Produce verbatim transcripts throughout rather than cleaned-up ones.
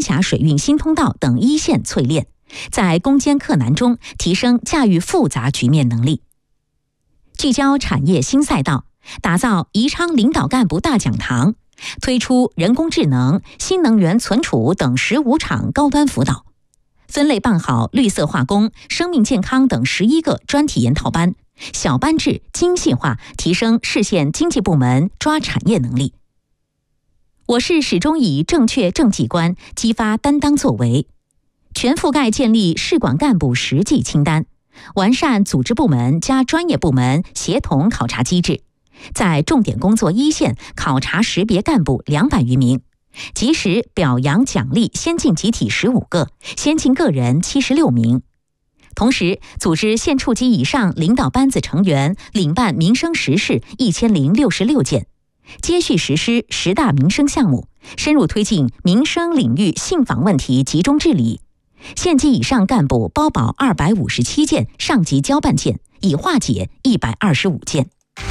峡水运新通道等一线淬炼，在攻坚克难中提升驾驭复杂局面能力。聚焦产业新赛道，打造宜昌领导干部大讲堂，推出人工智能、新能源存储等十五场高端辅导，分类办好绿色化工、生命健康等十一个专题研讨班，小班制、精细化，提升市县经济部门抓产业能力。我市始终以正确政绩观激发担当作为，全覆盖建立市管干部实际清单，完善组织部门加专业部门协同考察机制，在重点工作一线考察识别干部两百余名，及时表扬奖励先进集体十五个，先进个人七十六名。同时，组织县处级以上领导班子成员领办民生实事一千零六十六件，接续实施十大民生项目，深入推进民生领域信访问题集中治理。县级以上干部包保二百五十七件上级交办件，已化解一百二十五件。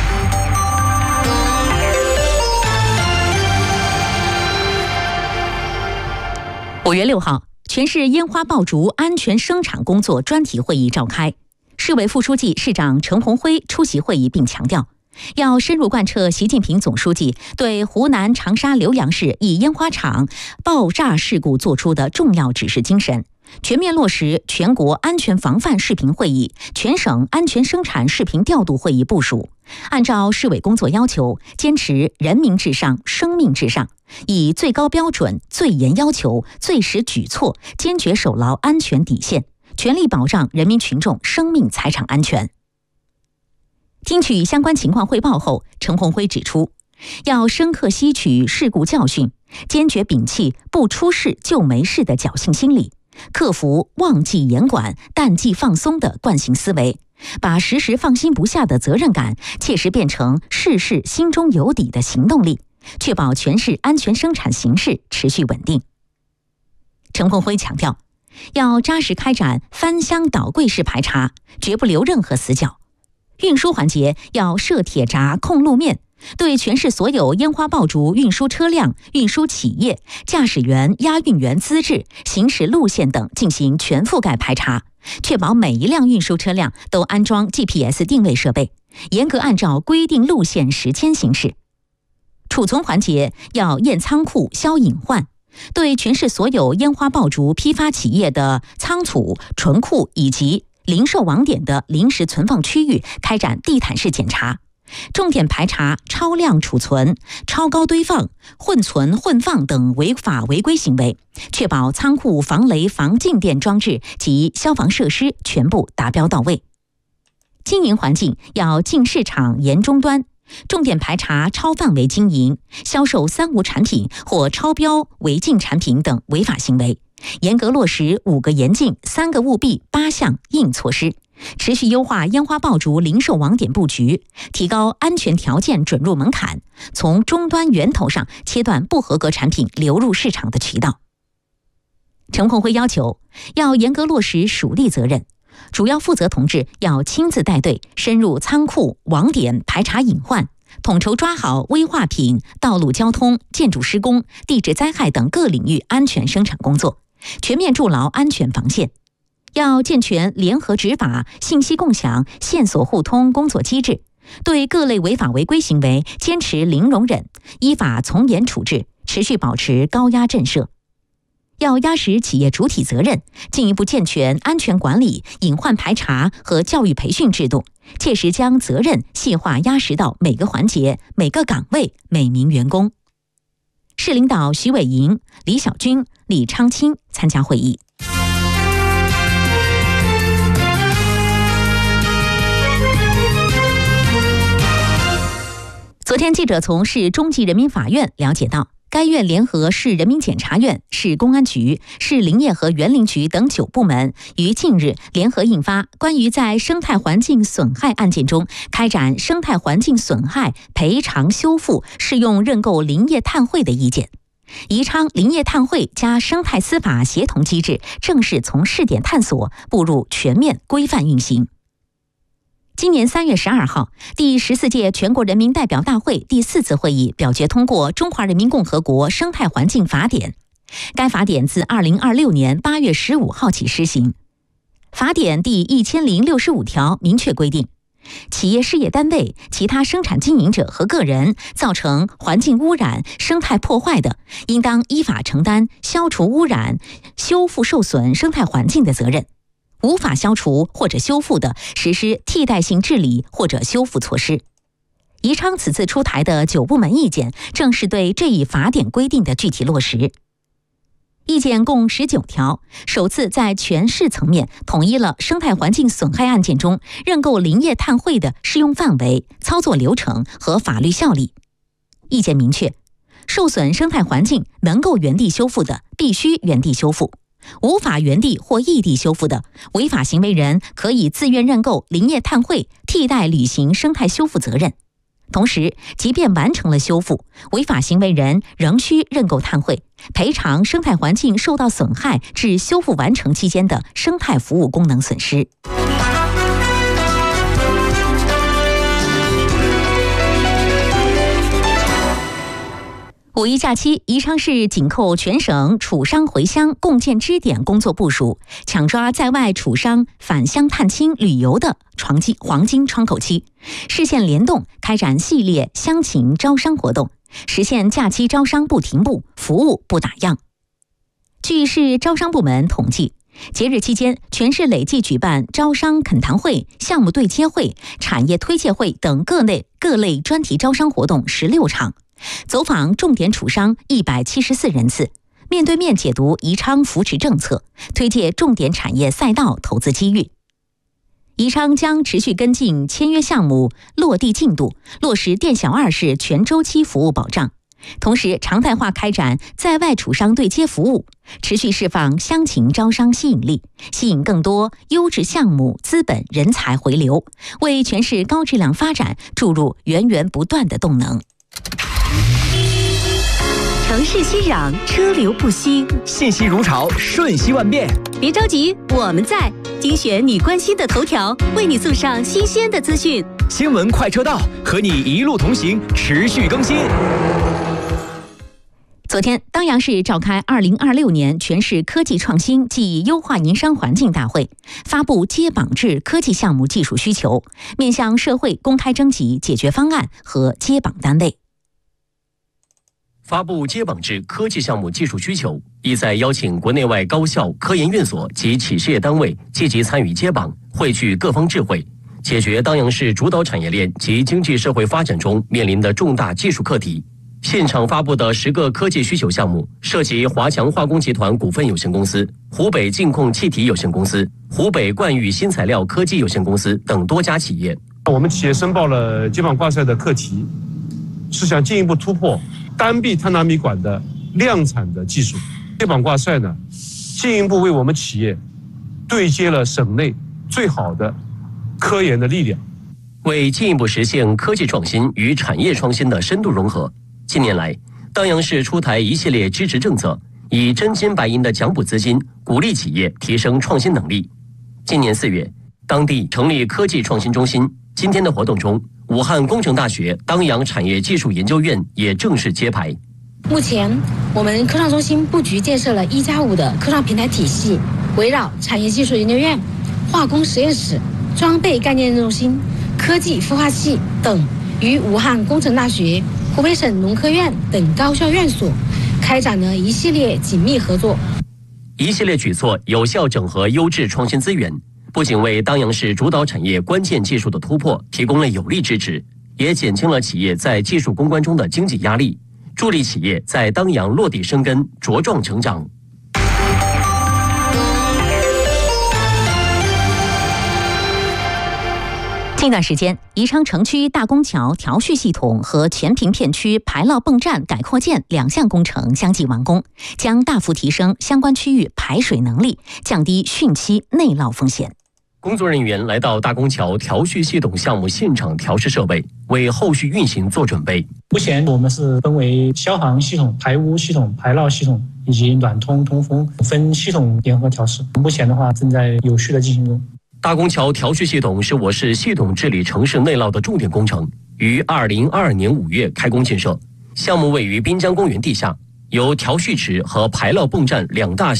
五月六号，全市烟花爆竹安全生产工作专题会议召开，市委副书记、市长陈鸿辉出席会议并强调，要深入贯彻习近平总书记对湖南长沙浏阳市一烟花厂爆炸事故作出的重要指示精神，全面落实全国安全防范视频会议、全省安全生产视频调度会议部署，按照市委工作要求，坚持人民至上、生命至上，以最高标准、最严要求、最实举措，坚决守牢安全底线，全力保障人民群众生命财产安全。听取相关情况汇报后，陈鸿辉指出，要深刻吸取事故教训，坚决摒弃不出事就没事的侥幸心理，克服忘记严管、淡季放松的惯性思维，把时时放心不下的责任感切实变成事事心中有底的行动力，确保全市安全生产形势持续稳定。陈鸿辉强调，要扎实开展翻箱倒柜式排查，绝不留任何死角。运输环节要设铁闸控路面，对全市所有烟花爆竹运输车辆、运输企业、驾驶员、押运员资质、行驶路线等进行全覆盖排查，确保每一辆运输车辆都安装 G P S 定位设备，严格按照规定路线时间行驶。储存环节要验仓库消隐患，对全市所有烟花爆竹批发企业的仓储、存库以及零售网点的临时存放区域开展地毯式检查，重点排查超量储存、超高堆放、混存混放等违法违规行为，确保仓库防雷防静电装置及消防设施全部达标到位。经营环境要进市场严终端，重点排查超范围经营、销售三无产品或超标违禁产品等违法行为，严格落实五个严禁、三个务必、八项硬措施，持续优化烟花爆竹零售网点布局，提高安全条件准入门槛，从终端源头上切断不合格产品流入市场的渠道。陈鸿辉要求，要严格落实属地责任，主要负责同志要亲自带队深入仓库网点排查隐患，统筹抓好危化品、道路交通、建筑施工、地质灾害等各领域安全生产工作，全面筑牢安全防线。要健全联合执法、信息共享、线索互通工作机制，对各类违法违规行为坚持零容忍，依法从严处置，持续保持高压震慑。要压实企业主体责任，进一步健全安全管理、隐患排查和教育培训制度，切实将责任细化压实到每个环节、每个岗位、每名员工。市领导徐伟莹、李小军、李昌清参加会议。昨天，记者从市中级人民法院了解到，该院联合市人民检察院、市公安局、市林业和园林局等九部门，于近日联合印发关于在生态环境损害案件中开展生态环境损害赔偿修复适用认购林业碳汇的意见。宜昌林业碳汇加生态司法协同机制正式从试点探索步入全面规范运行。今年三月十二号，第十四届全国人民代表大会第四次会议表决通过《中华人民共和国生态环境法典》。 该法典自二零二六年八月十五号起施行。法典第一千零六十五条明确规定，企业事业单位、其他生产经营者和个人造成环境污染、生态破坏的，应当依法承担消除污染、修复受损生态环境的责任；无法消除或者修复的，实施替代性治理或者修复措施。宜昌此次出台的九部门意见，正是对这一法典规定的具体落实。意见共十九条，首次在全市层面统一了生态环境损害案件中认购林业碳汇的适用范围、操作流程和法律效力。意见明确，受损生态环境能够原地修复的，必须原地修复；无法原地或异地修复的，违法行为人可以自愿认购林业碳汇，替代履行生态修复责任。同时，即便完成了修复，违法行为人仍需认购碳汇，赔偿生态环境受到损害至修复完成期间的生态服务功能损失。五一假期，宜昌市紧扣全省楚商回乡共建支点工作部署，抢抓在外楚商返乡探亲旅游的黄金窗口期，市县联动开展系列乡情招商活动，实现假期招商不停步，服务不打烊。据市招商部门统计，节日期间，全市累计举办招商恳谈会、项目对接会、产业推介会等各类各类专题招商活动十六场，走访重点楚商一百七十四人次，面对面解读宜昌扶持政策，推介重点产业赛道投资机遇。宜昌将持续跟进签约项目落地进度，落实店小二式全周期服务保障，同时常态化开展在外楚商对接服务，持续释放乡情招商吸引力，吸引更多优质项目、资本、人才回流，为全市高质量发展注入源源不断的动能。 城市熙攘，车流不息， 信息如潮，瞬息万变。 别着急，我们在精选你关心的头条，为你送上新鲜的资讯。 新闻快车道，和你一路同行，持续更新。 昨天，当阳市召开二零二六年全市科技创新暨优化营商环境大会，发布接榜制科技项目技术需求，面向社会公开征集解决方案和接榜单位。 发布接榜制科技项目技术需求，意在邀请国内外高校、科研院所及企事业单位积极参与接榜，汇聚各方智慧，解决当阳市主导产业链及经济社会发展中面临的重大技术课题。现场发布的十个科技需求项目，涉及华强化工集团股份有限公司、湖北净控气体有限公司、湖北冠宇新材料科技有限公司等多家企业。 我们企业申报了接榜挂帅的课题，是想进一步突破单臂碳纳米管的量产的技术。接榜挂帅呢，进一步为我们企业对接了省内最好的科研的力量。 为进一步实现科技创新与产业创新的深度融合，近年来，当阳市出台一系列支持政策，以真金白银的奖补资金，鼓励企业提升创新能力。今年四月，当地成立科技创新中心。今天的活动中，武汉工程大学当阳产业技术研究院也正式揭牌。 目前，我们科创中心布局建设了一加五的科创平台体系，围绕产业技术研究院、化工实验室、装备概念中心、科技孵化器等，与武汉工程大学、湖北省农科院等高校院所开展了一系列紧密合作。 一系列举措有效整合优质创新资源，不仅为当阳市主导产业关键技术的突破提供了有力支持，也减轻了企业在技术攻关中的经济压力，助力企业在当阳落地生根、茁壮成长。 近段时间，宜昌城区大公桥调蓄系统和全平片区排涝泵站改扩建两项工程相继完工，将大幅提升相关区域排水能力，降低汛期内涝风险。 工作人员来到大公桥调蓄系统项目现场调试设备，为后续运行做准备。 目前我们是分为消防系统、排污系统、排涝系统以及暖通通风分系统联合调试，目前的话正在有序的进行中。 大公桥调蓄系统是我市系统治理城市内涝的重点工程，于二零二二年五月开工建设。项目位于滨江公园地下， 由调蓄池和排涝泵站两大